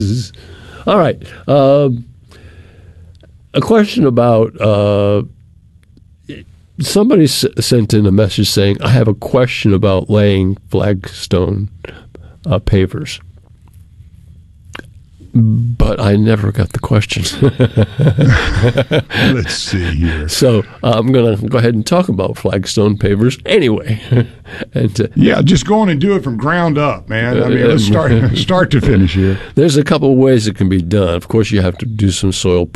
All right. A question about somebody sent in a message saying, I have a question about laying flagstone pavers. But I never got the question. Let's see here. So I'm going to go ahead and talk about flagstone pavers anyway. And yeah, just go on and do it from ground up, man. I mean, let's start to finish here. There's a couple of ways it can be done. Of course, you have to do some soil